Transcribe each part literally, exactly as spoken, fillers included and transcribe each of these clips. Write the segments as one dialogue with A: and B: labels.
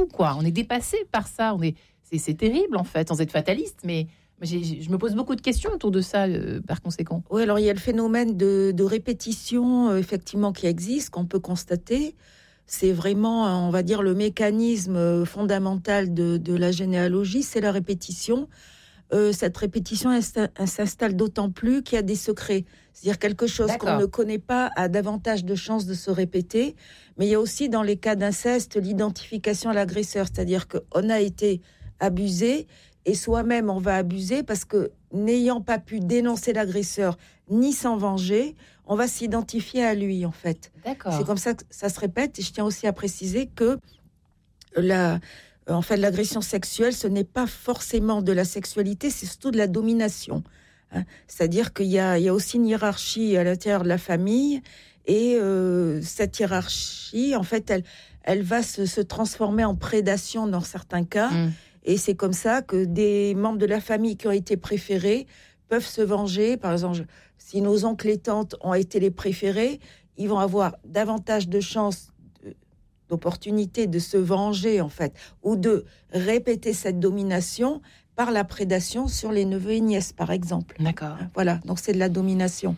A: fou, quoi. On est dépassé par ça. On est, c'est, c'est terrible, en fait, sans être fataliste, mais j'ai, j'ai, je me pose beaucoup de questions autour de ça, euh, par conséquent.
B: Oui, alors il y a le phénomène de, de répétition, euh, effectivement, qui existe, qu'on peut constater. C'est vraiment, on va dire, le mécanisme fondamental de, de la généalogie, c'est la répétition. Euh, cette répétition, elle, elle s'installe d'autant plus qu'il y a des secrets. C'est-à-dire quelque chose D'accord. qu'on ne connaît pas a davantage de chances de se répéter. Mais il y a aussi, dans les cas d'inceste, l'identification à l'agresseur. C'est-à-dire qu'on a été abusé et soi-même, on va abuser parce que, n'ayant pas pu dénoncer l'agresseur ni s'en venger, on va s'identifier à lui, en fait.
A: D'accord.
B: C'est comme ça que ça se répète. Et je tiens aussi à préciser que la... En fait, l'agression sexuelle, ce n'est pas forcément de la sexualité, c'est surtout de la domination. Hein. C'est-à-dire qu'il y a, il y a aussi une hiérarchie à l'intérieur de la famille, et euh, cette hiérarchie, en fait, elle, elle va se, se transformer en prédation dans certains cas. Mmh. Et c'est comme ça que des membres de la famille qui ont été préférés peuvent se venger. Par exemple, si nos oncles et tantes ont été les préférés, ils vont avoir davantage de chances d'opportunité de se venger, en fait, ou de répéter cette domination par la prédation sur les neveux et nièces, par exemple.
A: D'accord.
B: Voilà, donc c'est de la domination.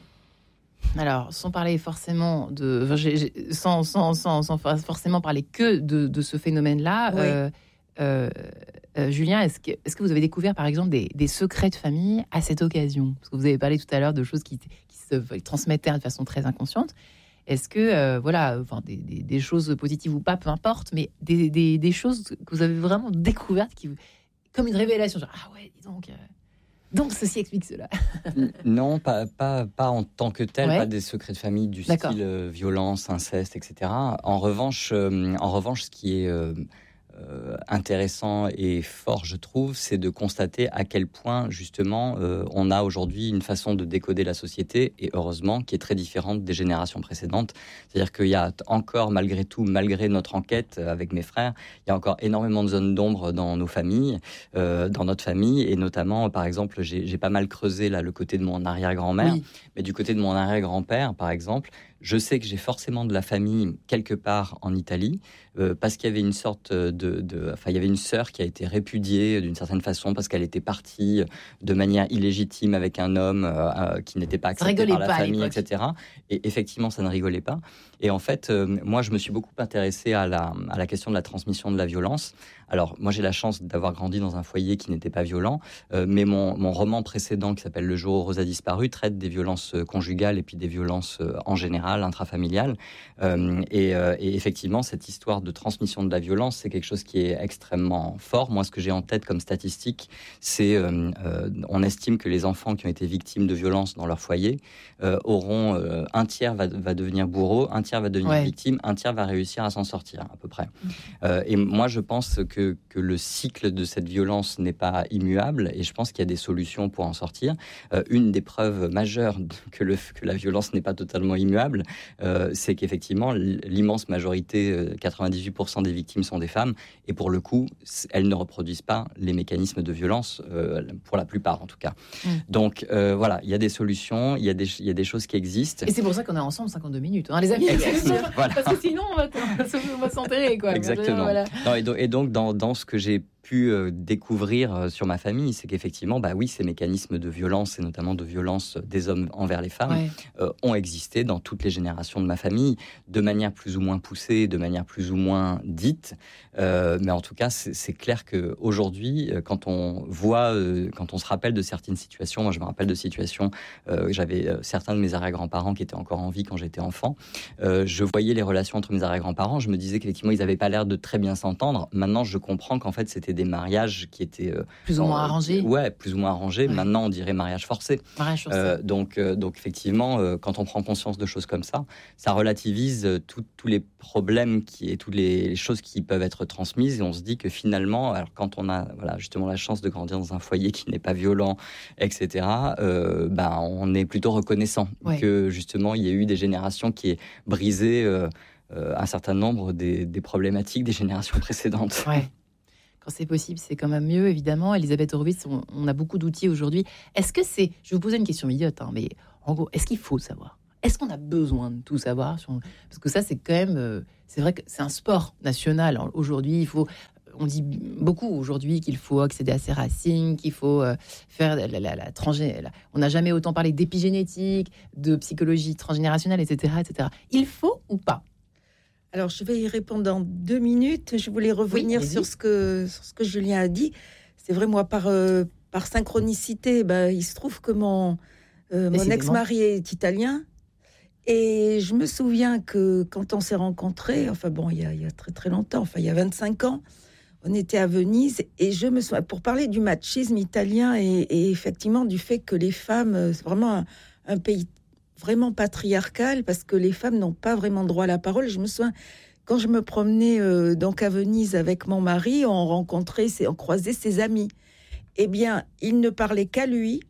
A: Alors, sans parler forcément de... Enfin, j'ai, j'ai, sans, sans, sans, sans forcément parler que de, de ce phénomène-là, oui. euh, euh, euh, Julien, est-ce que, est-ce que vous avez découvert, par exemple, des, des secrets de famille à cette occasion ? Parce que vous avez parlé tout à l'heure de choses qui, qui se transmettaient de façon très inconsciente. Est-ce que, euh, voilà, enfin, des, des, des choses positives ou pas, peu importe, mais des, des, des choses que vous avez vraiment découvertes, qui, comme une révélation, genre, ah ouais, dis donc, euh, donc ceci explique cela.
C: Non, pas, pas, pas en tant que tel, ouais. Pas des secrets de famille du
A: D'accord.
C: style euh, violence, inceste, et cetera. En revanche, euh, en revanche, ce qui est... Euh, Euh, intéressant et fort, je trouve, c'est de constater à quel point, justement, euh, on a aujourd'hui une façon de décoder la société, et heureusement, qui est très différente des générations précédentes. C'est-à-dire qu'il y a encore, malgré tout, malgré notre enquête avec mes frères, il y a encore énormément de zones d'ombre dans nos familles, euh, dans notre famille, et notamment, par exemple, j'ai, j'ai pas mal creusé là, le côté de mon arrière-grand-mère, oui. Mais du côté de mon arrière-grand-père, par exemple, je sais que j'ai forcément de la famille quelque part en Italie, euh, parce qu'il y avait une sorte de, de, enfin, il y avait une sœur qui a été répudiée d'une certaine façon parce qu'elle était partie de manière illégitime avec un homme euh, qui n'était pas accepté par la pas famille, et cetera. Et effectivement, ça ne rigolait pas. Et en fait, euh, moi, je me suis beaucoup intéressé à la, à la question de la transmission de la violence. Alors, moi, j'ai la chance d'avoir grandi dans un foyer qui n'était pas violent, euh, mais mon, mon roman précédent, qui s'appelle Le jour où Rose a disparu, traite des violences conjugales et puis des violences euh, en général, intrafamiliales. Euh, et, euh, et effectivement, cette histoire de transmission de la violence, c'est quelque chose qui est extrêmement fort. Moi, ce que j'ai en tête comme statistique, c'est euh, euh, on estime que les enfants qui ont été victimes de violences dans leur foyer euh, auront euh, un tiers va, va devenir bourreau, un tiers va devenir ouais. victime, un tiers va réussir à s'en sortir, à peu près. Mmh. Euh, et moi, je pense que, que le cycle de cette violence n'est pas immuable, et je pense qu'il y a des solutions pour en sortir. Euh, une des preuves majeures que, le, que la violence n'est pas totalement immuable, euh, c'est qu'effectivement, l'immense majorité, euh, quatre-vingt-dix-huit pour cent des victimes sont des femmes, et pour le coup, elles ne reproduisent pas les mécanismes de violence, euh, pour la plupart en tout cas. Mmh. Donc euh, voilà, il y a des solutions, il y a des, il y a des choses qui existent.
A: Et c'est pour ça qu'on est ensemble cinquante-deux minutes, hein, les amis. Voilà. Parce que sinon, on va, on va s'enterrer, quoi.
C: Exactement. Voilà. Non, et donc, et donc dans, dans ce que j'ai pu euh, découvrir euh, sur ma famille, c'est qu'effectivement, bah oui, ces mécanismes de violence, et notamment de violence des hommes envers les femmes, ouais. euh, ont existé dans toutes les générations de ma famille, de manière plus ou moins poussée, de manière plus ou moins dite. Euh, mais en tout cas, c'est, c'est clair qu'aujourd'hui, euh, quand on voit, euh, quand on se rappelle de certaines situations, moi je me rappelle de situations, euh, j'avais euh, certains de mes arrière-grands-parents qui étaient encore en vie quand j'étais enfant, euh, je voyais les relations entre mes arrière-grands-parents, je me disais qu'effectivement, ils n'avaient pas l'air de très bien s'entendre. Maintenant, je comprends qu'en fait, c'était des mariages qui étaient euh,
A: plus ou moins arrangés.
C: Ouais, plus ou moins arrangés. Ouais. Maintenant, on dirait mariage forcé.
A: Mariage forcé.
C: Euh, donc, euh, donc effectivement, euh, quand on prend conscience de choses comme ça, ça relativise euh, tous les problèmes qui et toutes les choses qui peuvent être transmises. Et on se dit que finalement, alors quand on a voilà justement la chance de grandir dans un foyer qui n'est pas violent, et cetera. Euh, ben, on est plutôt reconnaissant ouais. que justement il y ait eu des générations qui aient brisé euh, euh, un certain nombre des, des problématiques des générations précédentes.
A: Ouais. Quand c'est possible, c'est quand même mieux, évidemment. Elisabeth Horowitz, on, on a beaucoup d'outils aujourd'hui. Est-ce que c'est... Je vais vous poser une question idiote, hein, mais en gros, est-ce qu'il faut savoir ? Est-ce qu'on a besoin de tout savoir ? Parce que ça, c'est quand même... C'est vrai que c'est un sport national. Aujourd'hui, il faut... on dit beaucoup aujourd'hui qu'il faut accéder à ses racines, qu'il faut euh, faire la, la, la, transgé... la... On n'a jamais autant parlé d'épigénétique, de psychologie transgénérationnelle, et cetera, et cetera. Il faut ou pas ?
B: Alors, je vais y répondre dans deux minutes. Je voulais revenir oui, sur, ce que, sur ce que Julien a dit. C'est vrai, moi, par, euh, par synchronicité, ben, il se trouve que mon, euh, mon ex-mari est italien. Et je me souviens que quand on s'est rencontrés, enfin bon, il y a, il y a très très longtemps, enfin il y a vingt-cinq ans, on était à Venise. Et je me souviens, pour parler du machisme italien et, et effectivement du fait que les femmes, c'est vraiment un, un pays vraiment patriarcal, parce que les femmes n'ont pas vraiment droit à la parole. Je me souviens, quand je me promenais euh, donc à Venise avec mon mari, on rencontrait, on croisait ses amis. Eh bien, il ne parlait qu'à lui.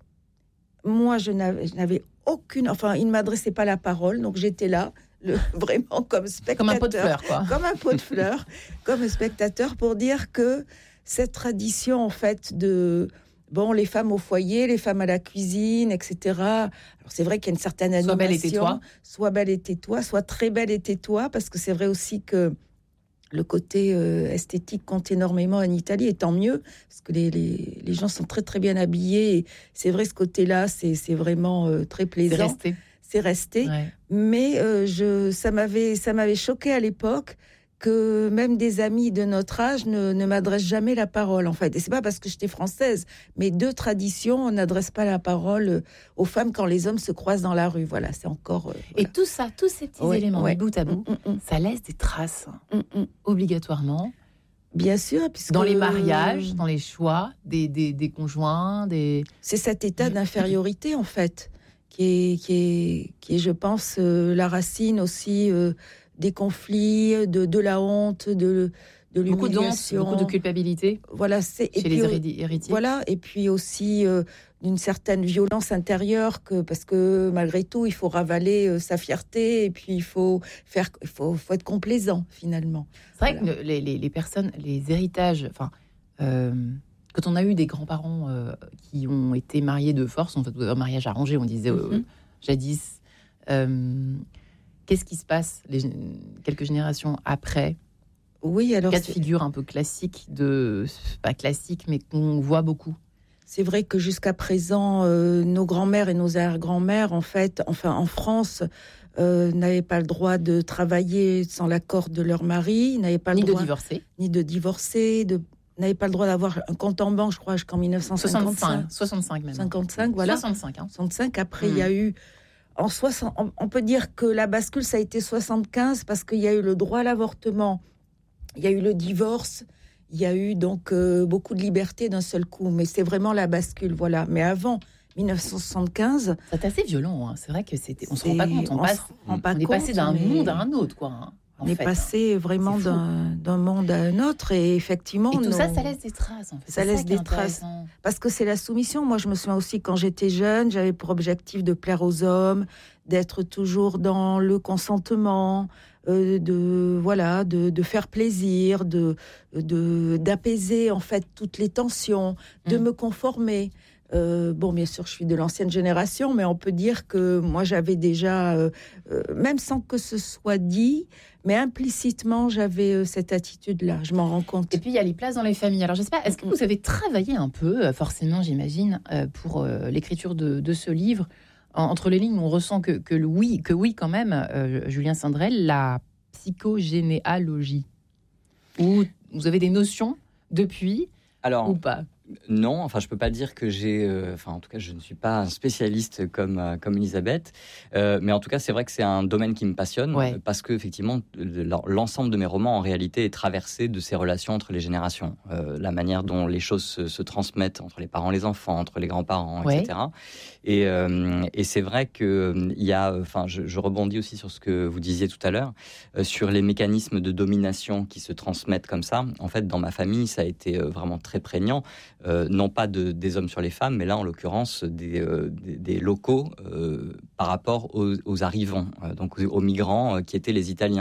B: Moi, je n'avais, je n'avais aucune... Enfin, il ne m'adressait pas la parole, donc j'étais là, le, vraiment comme spectateur.
A: Comme un pot de fleurs, quoi.
B: Comme un pot de fleurs, comme spectateur, pour dire que cette tradition, en fait, de... Bon, les femmes au foyer, les femmes à la cuisine, et cetera. Alors, c'est vrai qu'il y a une certaine animation.
A: Sois belle et tais-toi.
B: Sois belle et tais-toi, sois très belle et tais-toi, parce que c'est vrai aussi que le côté euh, esthétique compte énormément en Italie, et tant mieux, parce que les, les, les gens sont très, très bien habillés. Et c'est vrai, ce côté-là, c'est, c'est vraiment euh, très plaisant.
A: C'est resté.
B: C'est resté.
A: Ouais.
B: Mais euh, je, ça m'avait, ça m'avait choqué à l'époque que même des amis de notre âge ne, ne m'adressent jamais la parole, en fait. Et c'est pas parce que j'étais française, mais de tradition, on n'adresse pas la parole aux femmes quand les hommes se croisent dans la rue. Voilà, c'est encore... Euh, voilà.
A: Et tout ça, tous ces petits
B: ouais,
A: éléments,
B: ouais.
A: mis bout à bout,
B: mm, mm, mm.
A: ça laisse des traces,
B: mm, mm.
A: obligatoirement.
B: Bien sûr, puisque...
A: Dans les mariages, dans les choix des, des, des conjoints, des...
B: C'est cet état d'infériorité, en fait, qui est, qui est, qui est je pense, euh, la racine aussi... Euh, des conflits, de, de la honte, de, de l'humiliation.
A: Beaucoup, beaucoup de culpabilité.
B: Voilà, c'est,
A: chez
B: et
A: les
B: puis,
A: héritiers.
B: Voilà, et puis aussi euh, d'une certaine violence intérieure, que, parce que malgré tout, il faut ravaler euh, sa fierté, et puis il faut, faire, il faut, faut être complaisant, finalement.
A: C'est vrai
B: voilà.
A: que les, les, les personnes, les héritages... Enfin, euh, quand on a eu des grands-parents euh, qui ont été mariés de force, en fait, un mariage arrangé, on disait euh, mm-hmm. jadis... Euh, Qu'est-ce qui se passe les, quelques générations après ?
B: Oui, alors...
A: Cas de
B: c'est...
A: figure un peu classique, de, pas classique, mais qu'on voit beaucoup.
B: C'est vrai que jusqu'à présent, euh, nos grands-mères et nos arrière-grands-mères, en fait, enfin en France, euh, n'avaient pas le droit de travailler sans l'accord de leur mari, n'avaient pas
A: ni
B: le droit...
A: de divorcer.
B: Ni de divorcer, de... n'avaient pas le droit d'avoir un compte en banque, je crois, jusqu'en dix-neuf cent cinquante-cinq.
A: soixante-cinq même.
B: cinquante-cinq, voilà.
A: soixante-cinq. Hein.
B: soixante-cinq, après, il
A: mmh.
B: y a eu... En soixante, on peut dire que la bascule, ça a été soixante-quinze, parce qu'il y a eu le droit à l'avortement, il y a eu le divorce, il y a eu donc euh, beaucoup de liberté d'un seul coup. Mais c'est vraiment la bascule, voilà. Mais avant dix-neuf cent soixante-quinze...
A: C'est assez violent, hein. C'est vrai que c'était... On ne se rend pas compte, on,
B: on,
A: passe,
B: rend pas
A: on est
B: compte,
A: passé d'un
B: mais...
A: monde à un autre, quoi. Hein.
B: On est
A: fait,
B: passé
A: hein.
B: vraiment d'un, d'un monde à un autre, et effectivement...
A: Et tout
B: nos...
A: ça, ça laisse des traces, en fait.
B: Ça
A: c'est
B: laisse
A: ça
B: des traces, parce que c'est la soumission. Moi, je me souviens aussi, quand j'étais jeune, j'avais pour objectif de plaire aux hommes, d'être toujours dans le consentement, euh, de, voilà, de, de faire plaisir, de, de, d'apaiser, en fait, toutes les tensions, de mmh. me conformer. Euh, bon, bien sûr, je suis de l'ancienne génération, mais on peut dire que moi, j'avais déjà, euh, euh, même sans que ce soit dit, mais implicitement, j'avais euh, cette attitude-là. Je m'en rends compte.
A: Et puis, il y a les places dans les familles. Alors, je ne sais pas, est-ce que vous avez travaillé un peu, forcément, j'imagine, euh, pour euh, l'écriture de, de ce livre ? En, entre les lignes, on ressent que, que, le oui, que oui, quand même, euh, Julien Sandrel, la psychogénéalogie. Où vous avez des notions depuis
C: Alors,
A: ou pas ?
C: Non, enfin, je peux pas dire que j'ai... Euh, enfin, en tout cas, je ne suis pas un spécialiste comme, euh, comme Elisabeth. Euh, mais en tout cas, c'est vrai que c'est un domaine qui me passionne.
A: Ouais.
C: Parce que, effectivement, l'ensemble de mes romans, en réalité, est traversé de ces relations entre les générations. Euh, la manière dont les choses se, se transmettent entre les parents, les enfants, entre les grands-parents, ouais. et cetera. Et, euh, et c'est vrai qu'il y a... Enfin, je, je rebondis aussi sur ce que vous disiez tout à l'heure, euh, sur les mécanismes de domination qui se transmettent comme ça. En fait, dans ma famille, ça a été vraiment très prégnant. Euh, non pas de, des hommes sur les femmes, mais là, en l'occurrence, des, euh, des, des locaux euh, par rapport aux, aux arrivants, euh, donc aux, aux migrants euh, qui étaient les Italiens.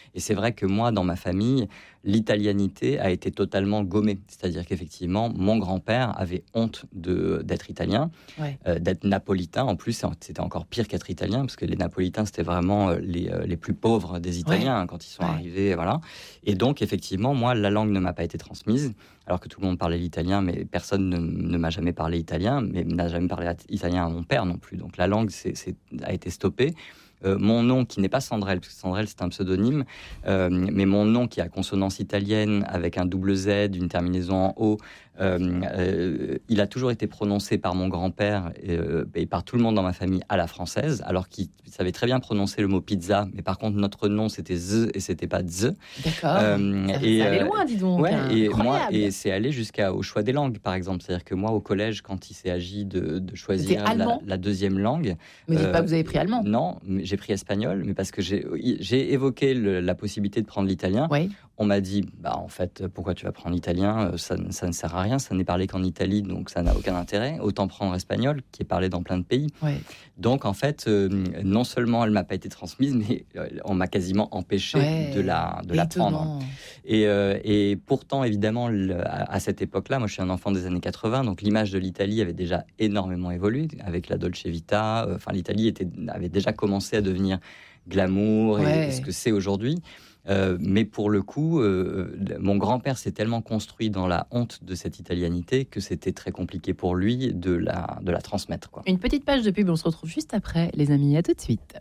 C: Et c'est vrai que moi, dans ma famille, l'italianité a été totalement gommée. C'est-à-dire qu'effectivement, mon grand-père avait honte de, d'être italien, ouais. euh, d'être napolitain. En plus, c'était encore pire qu'être italien, parce que les napolitains, c'était vraiment les, les plus pauvres des Italiens ouais. hein, quand ils sont ouais. arrivés. Voilà. Et donc, effectivement, moi, la langue ne m'a pas été transmise, alors que tout le monde parlait l'italien, mais personne ne, ne m'a jamais parlé italien, mais n'a jamais parlé italien à mon père non plus. Donc, la langue c'est, c'est, a été stoppée. Euh, mon nom, qui n'est pas Sandrel, parce que Sandrel, c'est un pseudonyme, euh, mais mon nom, qui a consonance italienne, avec un double Z, une terminaison en O, euh, euh, il a toujours été prononcé par mon grand-père et, euh, et par tout le monde dans ma famille à la française, alors qu'il savait très bien prononcer le mot pizza, mais par contre, notre nom, c'était Z et c'était pas Z.
A: D'accord. Euh, ça, et, ça allait loin, dis donc.
C: Ouais, et, moi, et c'est allé jusqu'au choix des langues, par exemple. C'est-à-dire que moi, au collège, quand il s'est agi de, de choisir la, la deuxième langue...
A: Mais euh, pas, vous avez pris allemand.
C: Non, mais j'ai pris espagnol, mais parce que j'ai, j'ai évoqué le, la possibilité de prendre l'italien. Oui. On m'a dit, bah, en fait, pourquoi tu vas prendre l'italien ? ça, ça ne sert à rien, ça n'est parlé qu'en Italie, donc ça n'a aucun intérêt. Autant prendre espagnol, qui est parlé dans plein de pays. Oui. Donc, en fait, euh, non seulement elle ne m'a pas été transmise, mais euh, on m'a quasiment empêché ouais. de, la, de la prendre. Et, euh, et pourtant, évidemment, le, à, à cette époque-là, moi je suis un enfant des années quatre-vingts, donc l'image de l'Italie avait déjà énormément évolué, avec la Dolce Vita. Euh, enfin, l'Italie était, avait déjà commencé à devenir glamour ouais. et, et ce que c'est aujourd'hui. Euh, mais pour le coup, euh, mon grand-père s'est tellement construit dans la honte de cette italianité que c'était très compliqué pour lui de la, de la transmettre, quoi.
A: Une petite page de pub, on se retrouve juste après, les amis, à tout de suite.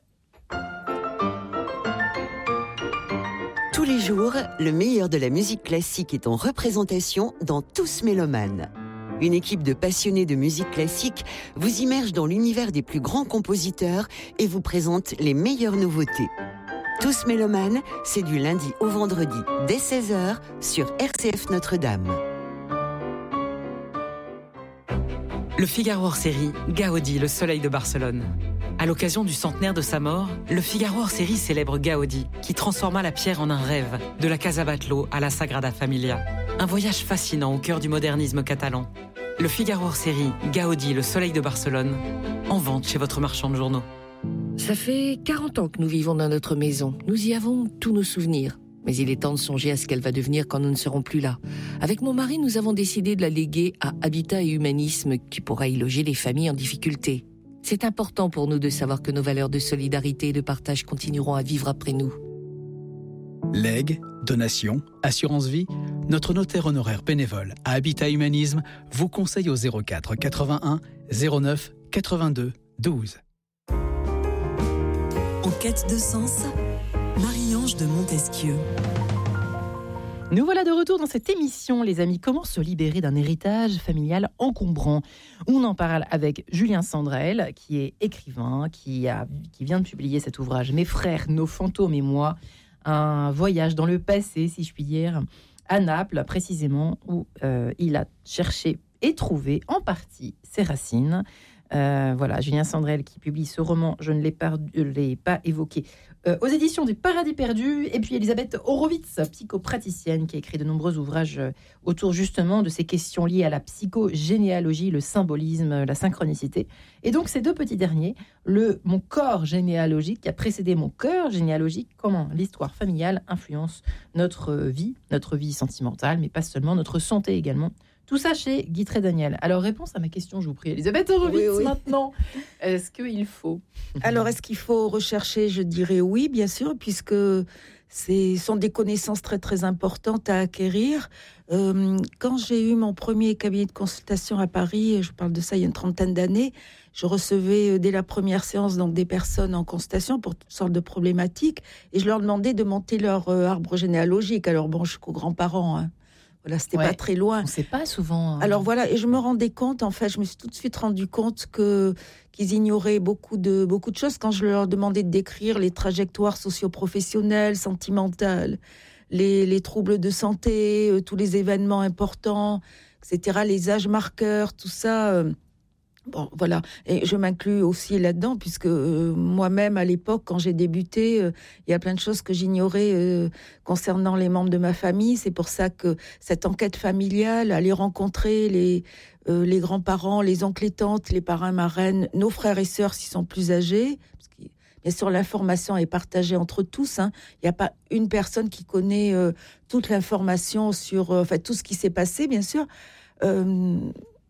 D: Tous les jours, le meilleur de la musique classique est en représentation dans Tous Mélomanes. Une équipe de passionnés de musique classique vous immerge dans l'univers des plus grands compositeurs et vous présente les meilleures nouveautés. Tous Mélomanes, c'est du lundi au vendredi dès seize heures sur R C F Notre-Dame.
E: Le Figaro hors-série, Gaudi, le soleil de Barcelone. À l'occasion du centenaire de sa mort, le Figaro hors-série célèbre Gaudi, qui transforma la pierre en un rêve, de la Casa Batlló à la Sagrada Familia. Un voyage fascinant au cœur du modernisme catalan. Le Figaro hors-série, Gaudi, le soleil de Barcelone, en vente chez votre marchand de journaux.
F: Ça fait quarante ans que nous vivons dans notre maison. Nous y avons tous nos souvenirs. Mais il est temps de songer à ce qu'elle va devenir quand nous ne serons plus là. Avec mon mari, nous avons décidé de la léguer à Habitat et Humanisme, qui pourra y loger les familles en difficulté. C'est important pour nous de savoir que nos valeurs de solidarité et de partage continueront à vivre après nous.
G: Legs, donations, assurance vie, notre notaire honoraire bénévole à Habitat Humanisme vous conseille au zéro quatre quatre-vingt-un zéro neuf quatre-vingt-deux douze.
H: En quête de sens, Marie-Ange de Montesquieu.
A: Nous voilà de retour dans cette émission, les amis. Comment se libérer d'un héritage familial encombrant ? On en parle avec Julien Sandrel, qui est écrivain, qui, a, qui vient de publier cet ouvrage « Mes frères, nos fantômes et moi », un voyage dans le passé, si je puis dire, à Naples, précisément, où euh, il a cherché et trouvé en partie ses racines. Euh, voilà, Julien Sandrel qui publie ce roman, je ne l'ai pas, l'ai pas évoqué, euh, aux éditions du Paradis Perdu. Et puis Elisabeth Horowitz, psychopraticienne, qui a écrit de nombreux ouvrages autour justement de ces questions liées à la psychogénéalogie, le symbolisme, la synchronicité. Et donc ces deux petits derniers, le Mon corps généalogique qui a précédé Mon cœur généalogique, comment l'histoire familiale influence notre vie, notre vie sentimentale, mais pas seulement, notre santé également. Tout ça chez Guitry Daniel. Alors, réponse à ma question, je vous prie, Elisabeth Horowitz, oui, oui. Maintenant. Est-ce qu'il faut
B: Alors, est-ce qu'il faut rechercher ? Je dirais oui, bien sûr, puisque ce sont des connaissances très, très importantes à acquérir. Euh, quand j'ai eu mon premier cabinet de consultation à Paris, je parle de ça il y a une trentaine d'années, je recevais dès la première séance donc des personnes en consultation pour toutes sortes de problématiques, et je leur demandais de monter leur euh, arbre généalogique. Alors, bon, jusqu'aux grands-parents, hein. Voilà, c'était ouais, pas très loin.
A: On ne sait pas souvent. Hein.
B: Alors voilà, et je me rendais compte, en fait, je me suis tout de suite rendu compte que qu'ils ignoraient beaucoup de beaucoup de choses quand je leur demandais de décrire les trajectoires socio-professionnelles, sentimentales, les les troubles de santé, euh, tous les événements importants, et cetera, les âges marqueurs, tout ça. Euh, Bon, voilà. Et je m'inclus aussi là-dedans, puisque euh, moi-même, à l'époque, quand j'ai débuté, il euh, y a plein de choses que j'ignorais euh, concernant les membres de ma famille. C'est pour ça que cette enquête familiale, aller rencontrer les, euh, les grands-parents, les oncles et tantes, les parrains, marraines, nos frères et sœurs s'ils sont plus âgés, parce que bien sûr, l'information est partagée entre tous. Hein. Il n'y a pas une personne qui connaît euh, toute l'information sur euh, enfin, tout ce qui s'est passé, bien sûr. Euh,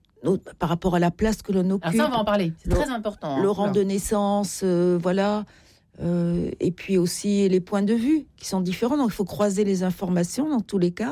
B: par rapport à la place que l'on occupe.
A: Alors ça, on va en parler. C'est
B: le,
A: très important.
B: Le
A: hein,
B: rang de naissance, euh, voilà. Euh, et puis aussi les points de vue qui sont différents. Donc, il faut croiser les informations dans tous les cas.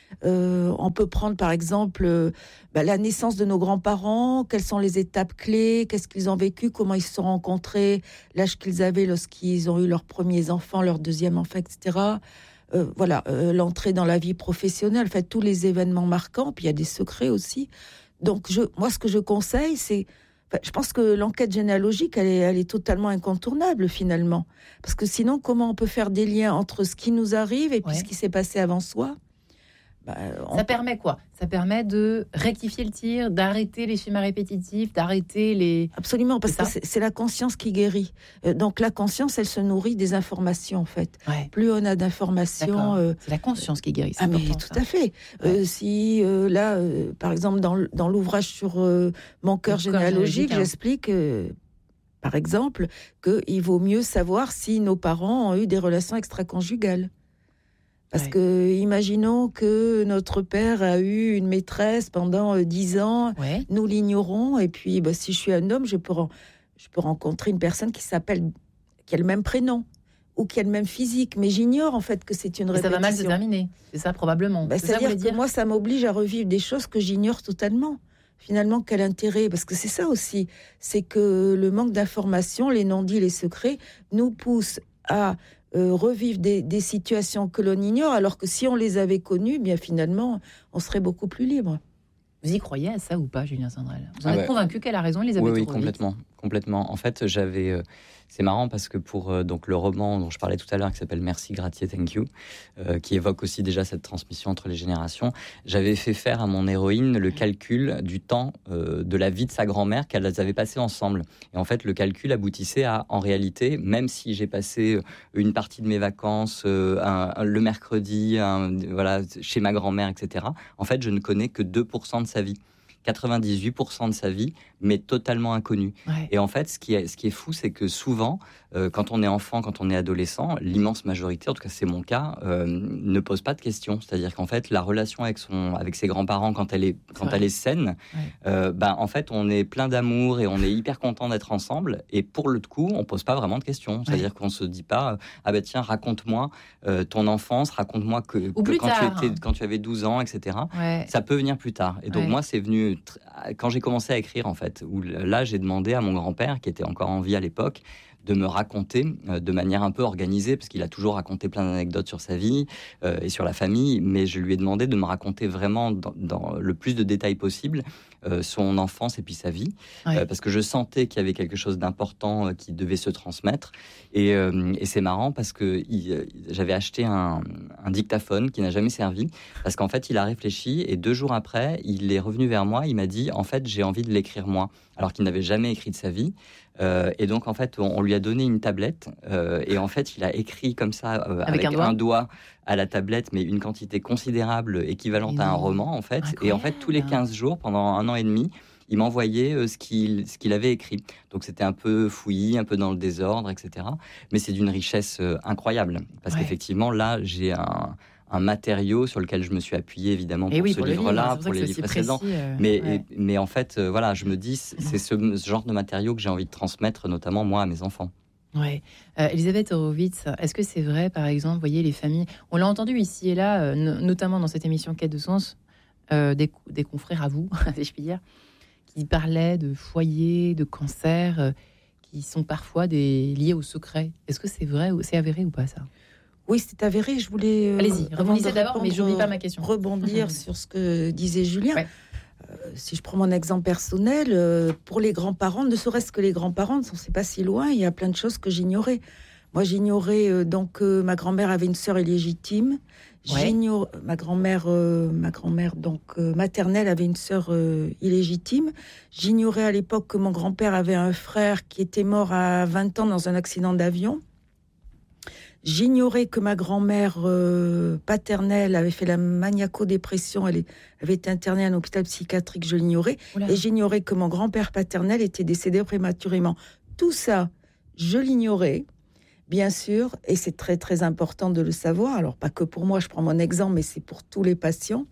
B: Euh, on peut prendre, par exemple, euh, bah, la naissance de nos grands-parents. Quelles sont les étapes clés? Qu'est-ce qu'ils ont vécu? Comment ils se sont rencontrés? L'âge qu'ils avaient lorsqu'ils ont eu leurs premiers enfants, leur deuxième enfant, et cetera. Euh, voilà, euh, l'entrée dans la vie professionnelle. En fait, tous les événements marquants. Puis, il y a des secrets aussi. Donc, je, moi, ce que je conseille, c'est... Enfin, je pense que l'enquête généalogique, elle est, elle est totalement incontournable, finalement. Parce que sinon, comment on peut faire des liens entre ce qui nous arrive et puis
A: ouais.
B: ce qui s'est passé avant soi? Bah, on...
A: Ça permet quoi? Ça permet de rectifier le tir, d'arrêter les schémas répétitifs, d'arrêter les...
B: Absolument, parce
A: c'est
B: que c'est, c'est la conscience qui guérit. Euh, donc la conscience, elle se nourrit des informations, en fait.
A: Ouais.
B: Plus on a d'informations... Euh...
A: C'est la conscience qui guérit. C'est
B: ah mais
A: important,
B: tout
A: ça.
B: à fait.
A: Ouais.
B: Euh, si euh, là, euh, par exemple, dans, dans l'ouvrage sur euh, mon cœur généalogique, hein. j'explique... Euh, par exemple, qu'il vaut mieux savoir si nos parents ont eu des relations extra-conjugales. Parce ouais. que, imaginons que notre père a eu une maîtresse pendant euh, dix ans,
A: ouais.
B: nous l'ignorons, et puis bah, si je suis un homme, je peux, je peux rencontrer une personne qui s'appelle, qui a le même prénom, ou qui a le même physique, mais j'ignore en fait que c'est une répétition.
A: Ça va mal se terminer, c'est ça probablement.
B: Bah,
A: c'est
B: c'est-à-dire
A: ça,
B: que
A: dire
B: moi, ça m'oblige à revivre des choses que j'ignore totalement. Finalement, quel intérêt? Parce que c'est ça aussi, c'est que le manque d'information, les non-dits, les secrets, nous poussent à... Euh, revivre des, des situations que l'on ignore, alors que si on les avait connues, bien finalement, on serait beaucoup plus libre.
A: Vous y croyez à ça ou pas, Julien Sandrel? Vous en
C: ah
A: êtes
C: ouais.
A: convaincu qu'elle a raison, Elisabeth
C: Oui, oui,
A: Horowitz?
C: complètement, complètement. En fait, j'avais... Euh, c'est marrant parce que pour euh, donc, le roman dont je parlais tout à l'heure, qui s'appelle « Merci, Gratier, Thank You euh, », qui évoque aussi déjà cette transmission entre les générations, j'avais fait faire à mon héroïne le calcul du temps euh, de la vie de sa grand-mère qu'elles avaient passé ensemble. Et en fait, le calcul aboutissait à, en réalité, même si j'ai passé une partie de mes vacances euh, un, un, le mercredi un, voilà, chez ma grand-mère, et cetera, en fait, je ne connais que deux pour cent de sa vie. quatre-vingt-dix-huit pour cent de sa vie, mais totalement inconnue. Ouais. Et en fait, ce qui est, ce qui est fou, c'est que souvent, euh, quand on est enfant, quand on est adolescent, l'immense majorité, en tout cas c'est mon cas, euh, ne pose pas de questions. C'est-à-dire qu'en fait, la relation avec, son, avec ses grands-parents, quand elle est, quand elle est saine, ouais. euh, bah, en fait, on est plein d'amour et on est hyper content d'être ensemble. Et pour le coup, on pose pas vraiment de questions. C'est-à-dire ouais. qu'on se dit pas, ah ben tiens, raconte-moi euh, ton enfance, raconte-moi que, que quand, tu étais, quand tu avais douze ans, et cetera. Ouais. Ça peut venir plus tard. Et donc ouais. moi, c'est venu quand j'ai commencé à écrire, en fait, où là, j'ai demandé à mon grand-père, qui était encore en vie à l'époque, de me raconter euh, de manière un peu organisée, parce qu'il a toujours raconté plein d'anecdotes sur sa vie euh, et sur la famille, mais je lui ai demandé de me raconter vraiment dans, dans le plus de détails possible euh, son enfance et puis sa vie, ouais. euh, parce que je sentais qu'il y avait quelque chose d'important euh, qui devait se transmettre. Et, euh, et c'est marrant parce que il, euh, j'avais acheté un, un dictaphone qui n'a jamais servi, parce qu'en fait, il a réfléchi et deux jours après, il est revenu vers moi, il m'a dit, en fait, j'ai envie de l'écrire moi, alors qu'il n'avait jamais écrit de sa vie. Euh, et donc, en fait, on, on lui a donné une tablette euh, et en fait, il a écrit comme ça, euh, avec, avec un, doigt. un doigt à la tablette, mais une quantité considérable, équivalente et à un roman, en fait. Incroyable. Et en fait, tous les quinze jours, pendant un an et demi, il m'envoyait euh, ce, qu'il, ce qu'il avait écrit. Donc, c'était un peu fouillis, un peu dans le désordre, et cetera. Mais c'est d'une richesse euh, incroyable. Parce ouais. qu'effectivement, là, j'ai un... un matériau sur lequel je me suis appuyé évidemment pour
A: oui,
C: ce
A: pour
C: livre-là,
A: pour
C: pour les livres précédents.
A: Précis, euh,
C: mais,
A: ouais.
C: et, mais en fait, euh, voilà, je me dis, c'est ce, ce genre de matériau que j'ai envie de transmettre, notamment moi à mes enfants.
A: Ouais. Euh, Elisabeth Horowitz, est-ce que c'est vrai, par exemple, vous voyez les familles, on l'a entendu ici et là, euh, no- notamment dans cette émission Quête de sens, euh, des, des confrères à vous, si je puis dire, qui parlaient de foyers, de cancers, euh, qui sont parfois des, liés au secret. Est-ce que c'est vrai ou c'est avéré ou pas ça ?
B: Oui, c'est avéré. Je voulais. Euh,
A: Allez-y, rebondissez d'abord, mais je n'oublie pas ma question.
B: Rebondir sur ce que disait Julien.
A: Ouais.
B: Euh, si je prends mon exemple personnel, euh, pour les grands-parents, ne serait-ce que les grands-parents, on ne sait pas si loin, il y a plein de choses que j'ignorais. Moi, j'ignorais euh, donc que euh, ma grand-mère avait une sœur illégitime. Ouais. J'ignore ma grand-mère, euh, ma grand-mère donc euh, maternelle avait une sœur euh, illégitime. J'ignorais à l'époque que mon grand-père avait un frère qui était mort à vingt ans dans un accident d'avion. J'ignorais que ma grand-mère euh, paternelle avait fait la maniaco-dépression, elle avait été internée à un hôpital psychiatrique, je l'ignorais. Oula. Et j'ignorais que mon grand-père paternel était décédé prématurément. Tout ça, je l'ignorais, bien sûr, et c'est très, très important de le savoir. Alors, pas que pour moi, je prends mon exemple, mais c'est pour tous les patients.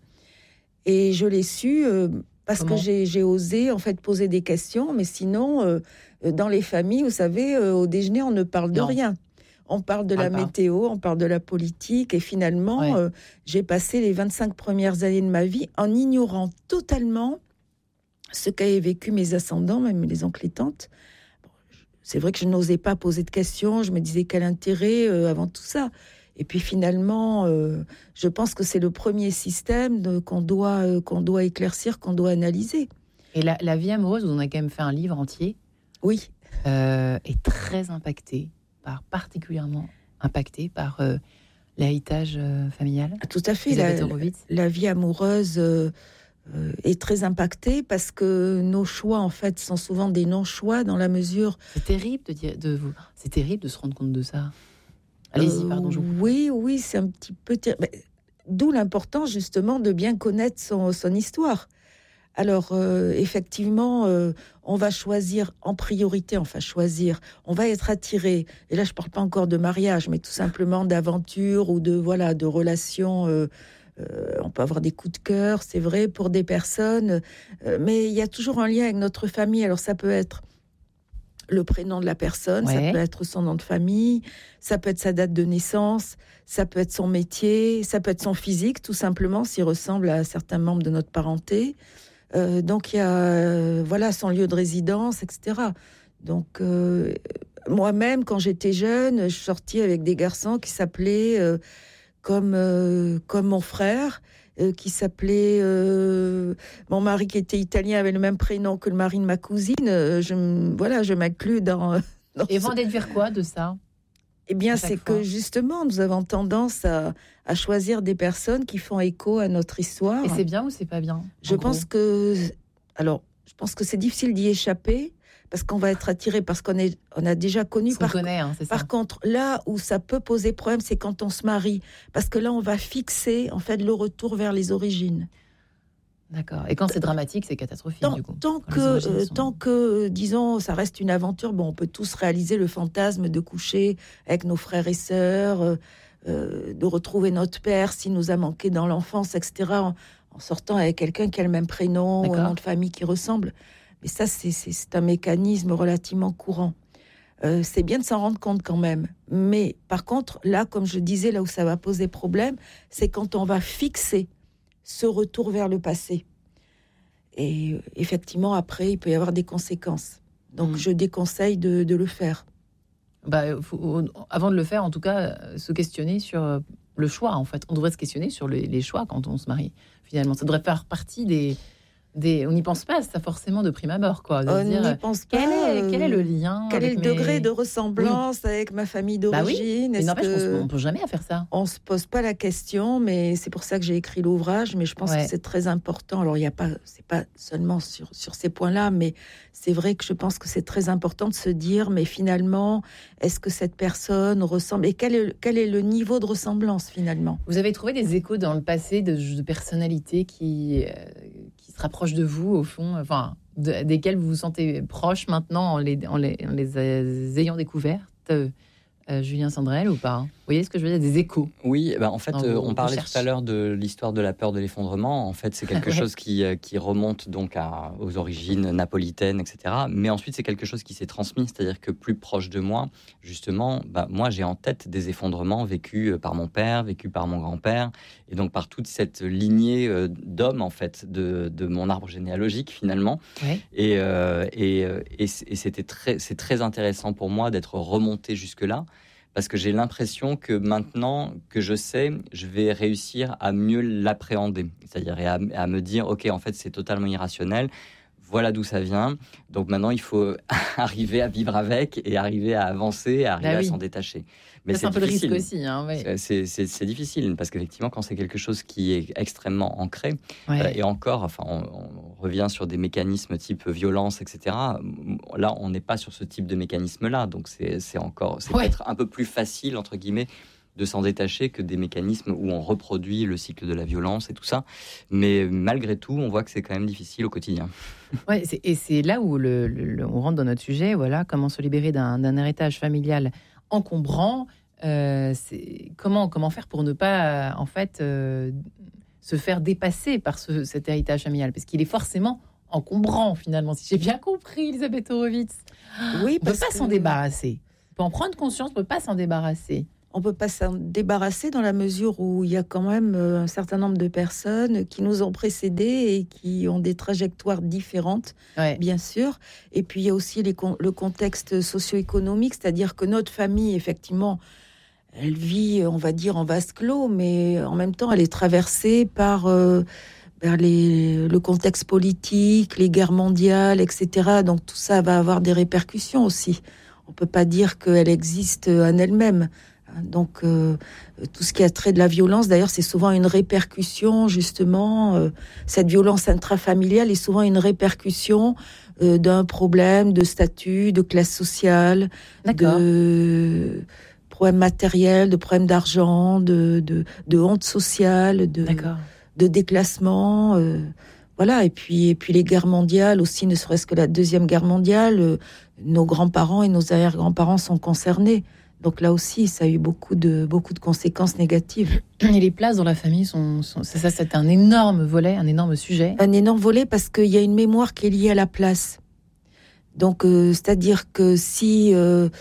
B: Et je l'ai su euh, parce Comment? que j'ai, j'ai osé, en fait, poser des questions. Mais sinon, euh, dans les familles, vous savez, euh, au déjeuner, on ne parle de non. rien. On parle de ah la bah. météo, on parle de la politique. Et finalement, ouais. euh, j'ai passé les vingt-cinq premières années de ma vie en ignorant totalement ce qu'avaient vécu mes ascendants, même les oncles et tantes. Bon, c'est vrai que je n'osais pas poser de questions. Je me disais quel intérêt euh, avant tout ça. Et puis finalement, euh, je pense que c'est le premier système de, qu'on, doit, euh, qu'on doit éclaircir, qu'on doit analyser.
A: Et la, la vie amoureuse, vous en avez quand même fait un livre entier.
B: Oui.
A: Euh, est très impactée, par, particulièrement impactée par euh, l'héritage euh, familial.
B: Ah, tout à fait. La, la vie amoureuse euh, euh, est très impactée parce que nos choix, en fait, sont souvent des non-choix dans la mesure...
A: C'est terrible de, dire, de, vous, c'est terrible de se rendre compte de ça. Allez-y, pardon. Je vous...
B: Oui, oui, c'est un petit peu... Ter... D'où l'importance, justement, de bien connaître son, son histoire. Alors, euh, effectivement, euh, on va choisir en priorité, enfin choisir, on va être attiré, et là, je ne parle pas encore de mariage, mais tout simplement d'aventure ou de, voilà, de relations... Euh, euh, on peut avoir des coups de cœur, c'est vrai, pour des personnes, euh, mais il y a toujours un lien avec notre famille. Alors, ça peut être le prénom de la personne, ouais. ça peut être son nom de famille, ça peut être sa date de naissance, ça peut être son métier, ça peut être son physique, tout simplement, s'il ressemble à certains membres de notre parenté. Euh, donc, il y a euh, voilà, son lieu de résidence, et cetera. Donc, euh, moi-même, quand j'étais jeune, je sortais avec des garçons qui s'appelaient euh, comme, euh, comme mon frère, qui s'appelait... Euh, mon mari qui était italien avait le même prénom que le mari de ma cousine. Je, voilà, je m'inclus dans... dans
A: Et vous en déduire quoi de ça?
B: Eh bien, c'est fois. que justement, nous avons tendance à, à choisir des personnes qui font écho à notre histoire.
A: Et c'est bien ou c'est pas bien?
B: Je pense gros. que... Alors, je pense que c'est difficile d'y échapper, parce qu'on va être attiré, parce qu'on est, on a déjà connu.
A: Par, connaît, hein, c'est
B: par
A: ça.
B: contre, là où ça peut poser problème, c'est quand on se marie, parce que là, on va fixer en fait le retour vers les origines.
A: D'accord. Et quand c'est dramatique, c'est catastrophique.
B: Tant,
A: du coup.
B: tant que, euh, sont... tant que, disons, ça reste une aventure. Bon, on peut tous réaliser le fantasme de coucher avec nos frères et sœurs, euh, euh, de retrouver notre père s'il nous a manqué dans l'enfance, et cetera. En, en sortant avec quelqu'un qui a le même prénom, ou un nom de famille qui ressemble. Mais ça, c'est, c'est, c'est un mécanisme relativement courant. Euh, c'est bien de s'en rendre compte quand même. Mais par contre, là, comme je disais, là où ça va poser problème, c'est quand on va fixer ce retour vers le passé. Et euh, effectivement, après, il peut y avoir des conséquences. Donc, mmh. je déconseille de, de le faire.
A: Bah, faut, avant de le faire, en tout cas, se questionner sur le choix, en fait. On devrait se questionner sur les, les choix quand on se marie, finalement. Ça devrait faire partie des... Des, on n'y pense pas, ça forcément de prime abord, quoi. De
B: on
A: dire,
B: n'y pense pas.
A: Quel est, quel est le lien?
B: Quel est le
A: mes...
B: degré de ressemblance oui. avec ma famille d'origine?
A: Bah oui. Mais n'empêche qu'on ne peut jamais à faire ça.
B: On ne se pose pas la question, mais c'est pour ça que j'ai écrit l'ouvrage. Mais je pense ouais. que c'est très important. Alors, il y a pas, c'est pas seulement sur, sur ces points-là, mais c'est vrai que je pense que c'est très important de se dire, mais finalement, est-ce que cette personne ressemble? Et quel est, quel est le niveau de ressemblance, finalement?
A: Vous avez trouvé des échos dans le passé de, de personnalités qui... Euh, qui se rapprochent de vous, au fond, enfin, de, desquels vous vous sentez proche maintenant en les, en les, en les euh, ayant découvertes, euh, euh, Julien Sandrel, ou pas? Vous voyez ce que je veux dire, des échos?
C: Oui, bah en fait, euh, on parlait
A: recherches.
C: tout à l'heure de l'histoire de la peur de l'effondrement. En fait, c'est quelque ouais. chose qui, euh, qui remonte donc à, aux origines napolitaines, et cetera. Mais ensuite, c'est quelque chose qui s'est transmis, c'est-à-dire que plus proche de moi, justement, bah, moi, j'ai en tête des effondrements vécus par mon père, vécus par mon grand-père, et donc par toute cette lignée euh, d'hommes, en fait, de, de mon arbre généalogique, finalement.
A: Ouais.
C: Et, euh, et, et, et c'était très, c'est très intéressant pour moi d'être remonté jusque-là, parce que j'ai l'impression que maintenant que je sais, je vais réussir à mieux l'appréhender. C'est-à-dire à, à me dire, OK, en fait, c'est totalement irrationnel. Voilà d'où ça vient. Donc maintenant, il faut arriver à vivre avec et arriver à avancer, à arriver bah oui. à s'en détacher. Mais
A: c'est, c'est un peu le risque aussi. Hein, oui.
C: c'est, c'est, c'est, c'est difficile parce qu'effectivement, quand c'est quelque chose qui est extrêmement ancré, ouais. euh, et encore, enfin, on, on revient sur des mécanismes type violence, et cetera. Là, on n'est pas sur ce type de mécanisme-là. Donc c'est, c'est encore, c'est ouais. peut-être un peu plus facile, entre guillemets, de s'en détacher que des mécanismes où on reproduit le cycle de la violence et tout ça. Mais malgré tout, on voit que c'est quand même difficile au quotidien.
A: Ouais, c'est, et c'est là où le, le, le, on rentre dans notre sujet. Voilà, comment se libérer d'un, d'un héritage familial encombrant. Euh, c'est, comment, comment faire pour ne pas, en fait, euh, se faire dépasser par ce, cet héritage familial, parce qu'il est forcément encombrant, finalement, si j'ai bien compris, Elisabeth Horowitz.
B: Oui,
A: on ne peut pas
B: que...
A: s'en débarrasser. On peut en prendre conscience, on ne peut pas s'en débarrasser.
B: On ne peut pas s'en débarrasser dans la mesure où il y a quand même un certain nombre de personnes qui nous ont précédés et qui ont des trajectoires différentes, ouais. bien sûr. Et puis, il y a aussi les, le contexte socio-économique, c'est-à-dire que notre famille, effectivement, elle vit, on va dire, en vase clos, mais en même temps, elle est traversée par euh, vers les, le contexte politique, les guerres mondiales, et cetera. Donc, tout ça va avoir des répercussions aussi. On ne peut pas dire qu'elle existe en elle-même. Donc, euh, tout ce qui a trait de la violence, d'ailleurs, c'est souvent une répercussion, justement. Euh, cette violence intrafamiliale est souvent une répercussion euh, d'un problème de statut, de classe sociale,
A: D'accord.
B: de problèmes matériels, de problèmes d'argent, de, de, de honte sociale, de, de déclassement. Euh, voilà. Et puis, et puis les guerres mondiales aussi, ne serait-ce que la Deuxième Guerre mondiale, euh, nos grands-parents et nos arrière-grands-parents sont concernés. Donc là aussi, ça a eu beaucoup de, beaucoup de conséquences négatives.
A: Et les places dans la famille, sont, sont, ça, ça, c'est un énorme volet, un énorme sujet.
B: Un énorme volet parce qu'il y a une mémoire qui est liée à la place. Donc, euh, c'est-à-dire que si, euh,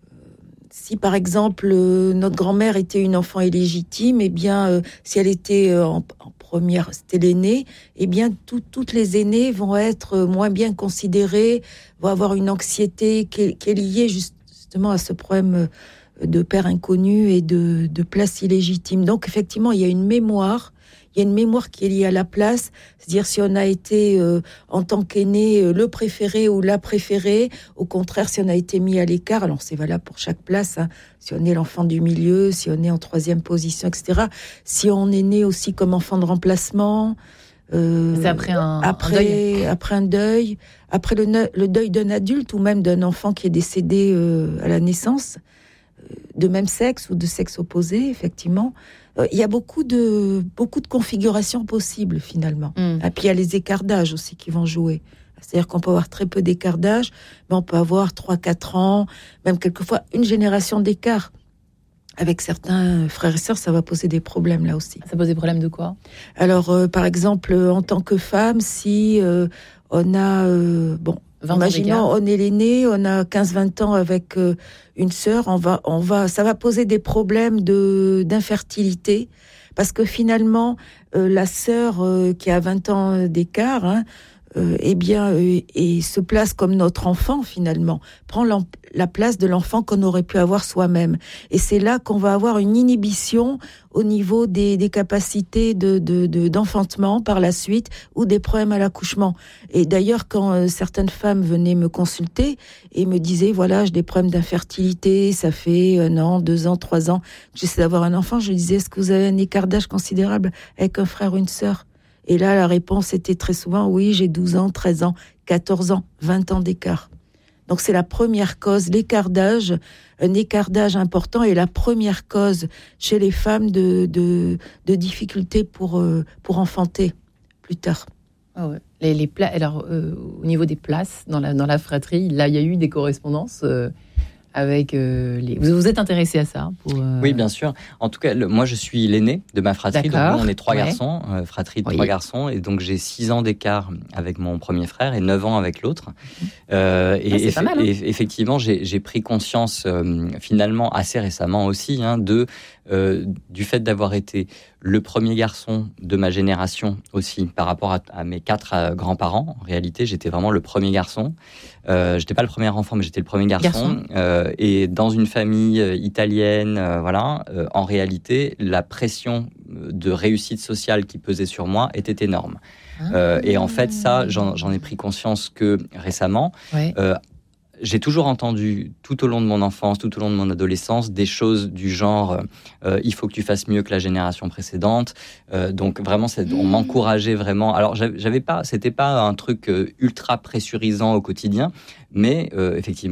B: si par exemple, euh, notre grand-mère était une enfant illégitime, eh bien, euh, si elle était euh, en, en première, c'était l'aînée, eh bien, tout, toutes les aînées vont être moins bien considérées, vont avoir une anxiété qui est, qui est liée juste à ce problème de père inconnu et de, de place illégitime. Donc, effectivement, il y a une mémoire, il y a une mémoire qui est liée à la place, c'est-à-dire si on a été, euh, en tant qu'aîné, euh, le préféré ou la préférée, au contraire, si on a été mis à l'écart, alors c'est valable pour chaque place, hein, si on est l'enfant du milieu, si on est en troisième position, et cetera. Si on est né aussi comme enfant de remplacement...
A: Euh, c'est après un,
B: après,
A: un deuil.
B: Après un deuil, après le, le deuil d'un adulte ou même d'un enfant qui est décédé euh, à la naissance, euh, de même sexe ou de sexe opposé, effectivement. Euh, il y a beaucoup de, beaucoup de configurations possibles, finalement. Mm. Et puis, il y a les écarts d'âge aussi qui vont jouer. C'est-à-dire qu'on peut avoir très peu d'écart d'âge, mais on peut avoir trois quatre ans, même quelquefois une génération d'écart. Avec certains frères et sœurs, ça va poser des problèmes là aussi.
A: Ça pose des problèmes de quoi ?
B: Alors, euh, par exemple, en tant que femme, si euh, on a... Euh, bon, imaginons, on est l'aîné, on a quinze vingt ans avec euh, une sœur, on va, on va, ça va poser des problèmes de, d'infertilité, parce que finalement, euh, la sœur euh, qui a vingt ans d'écart... Hein, Euh, eh bien, euh, et se place comme notre enfant, finalement, prend la place de l'enfant qu'on aurait pu avoir soi-même. Et c'est là qu'on va avoir une inhibition au niveau des, des capacités de, de, de, d'enfantement par la suite, ou des problèmes à l'accouchement. Et d'ailleurs, quand euh, certaines femmes venaient me consulter et me disaient, voilà, j'ai des problèmes d'infertilité, ça fait un an, deux ans, trois ans que j'essaie d'avoir un enfant, je disais, est-ce que vous avez un écart d'âge considérable avec un frère ou une sœur ? Et là, la réponse était très souvent, oui, j'ai douze ans, treize ans, quatorze ans, vingt ans d'écart. Donc, c'est la première cause, l'écart d'âge, un écart d'âge important est la première cause chez les femmes de, de, de difficultés pour, euh, pour enfanter plus tard.
A: Ah ouais. Les, les pla- Alors, euh, au niveau des places dans la, dans la fratrie, là, il y a eu des correspondances euh, avec euh, les... Vous vous êtes intéressé à ça pour, euh...
C: Oui, bien sûr. En tout cas, le, moi, je suis l'aîné de ma fratrie.
A: D'accord.
C: Donc, nous, on est trois
A: ouais.
C: garçons, euh, fratrie de
A: oui.
C: trois garçons. Et donc, j'ai six ans d'écart avec mon premier frère et neuf ans avec l'autre. Euh, et,
A: ah, c'est
C: eff-
A: pas mal, hein.
C: et effectivement, j'ai, j'ai pris conscience, euh, finalement, assez récemment aussi, hein, de, euh, du fait d'avoir été le premier garçon de ma génération aussi, par rapport à, à mes quatre euh, grands-parents. En réalité, j'étais vraiment le premier garçon. Euh, j'étais pas le premier enfant, mais j'étais le premier garçon.
A: Garçon.
C: Euh, et dans une famille euh, italienne, euh, voilà, euh, en réalité, la pression de réussite sociale qui pesait sur moi était énorme.
A: Ah.
C: Euh, et en fait, ça, j'en, j'en ai pris conscience que récemment.
A: Ouais.
C: Euh, J'ai toujours entendu, tout au long de mon enfance, tout au long de mon adolescence, des choses du genre euh, « il faut que tu fasses mieux que la génération précédente euh, ». Donc vraiment, c'est, on m'encourageait vraiment. Alors, j'avais pas, c'était pas un truc euh, ultra pressurisant au quotidien, mais euh, effectivement,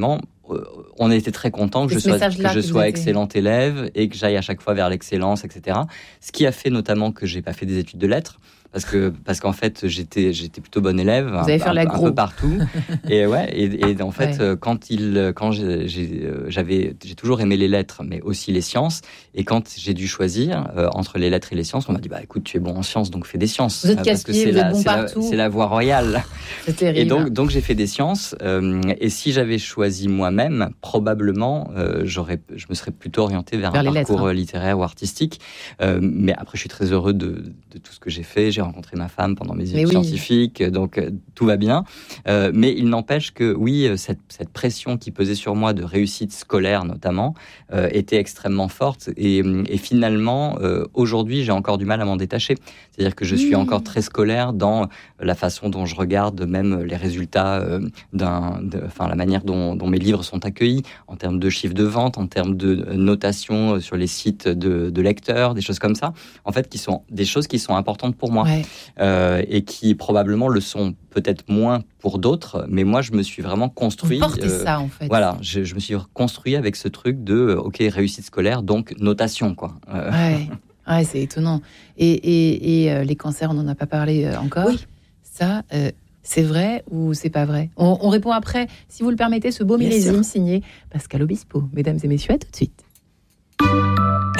C: on était très contents que
A: Et
C: je
A: ce
C: sois, que
A: message-là
C: je
A: que
C: sois
A: vous
C: excellent élève et que j'aille à chaque fois vers l'excellence, et cetera. Ce qui a fait notamment que j'ai pas fait des études de lettres. Parce que parce qu'en fait j'étais j'étais plutôt bon élève,
A: Vous allez
C: un,
A: faire
C: un,
A: l'aggro.
C: un peu partout. et ouais et, et en fait
A: Ouais.
C: quand il quand j'ai, j'ai j'avais j'ai toujours aimé les lettres mais aussi les sciences et quand j'ai dû choisir euh, entre les lettres et les sciences, on m'a dit bah écoute tu es bon en sciences donc fais des sciences.
A: Vous êtes
C: euh, parce que
A: casse-pied,
C: c'est
A: vous
C: la
A: êtes bon
C: c'est la,
A: partout.
C: c'est la voie royale.
A: C'est terrible.
C: Et donc donc j'ai fait des sciences euh, et si j'avais choisi moi-même probablement euh, j'aurais je me serais plutôt orienté vers,
A: Vers
C: un
A: les
C: parcours
A: lettres, hein.
C: littéraire ou artistique. Euh, mais après je suis très heureux de, de tout ce que j'ai fait. J'ai rencontré ma femme pendant mes
A: Mais
C: études
A: oui.
C: scientifiques, donc euh, tout va bien. Euh, mais il n'empêche que oui, cette, cette pression qui pesait sur moi de réussite scolaire notamment euh, était extrêmement forte. Et, et finalement, euh, aujourd'hui, j'ai encore du mal à m'en détacher. C'est-à-dire que je suis
A: Mmh.
C: encore très scolaire dans la façon dont je regarde même les résultats, euh, d'un, de, enfin la manière dont, dont mes livres sont accueillis en termes de chiffres de vente, en termes de notation sur les sites de, de lecteurs, des choses comme ça. En fait, qui sont des choses qui sont importantes pour moi.
A: Ouais.
C: Euh, et qui probablement le sont peut-être moins pour d'autres, mais moi je me suis vraiment construit.
A: Vous portez
C: euh,
A: ça en fait.
C: Voilà, je, je me suis construit avec ce truc de euh, ok réussite scolaire donc notation quoi. Euh,
A: Ouais. Ouais, c'est étonnant. Et, et, et euh, les cancers, on n'en a pas parlé euh, encore.
B: Oui.
A: Ça, euh, c'est vrai ou c'est pas vrai? on, on répond après, si vous le permettez, ce beau
B: Bien
A: millésime
B: sûr.
A: signé Pascal Obispo. Mesdames et messieurs, à tout de suite.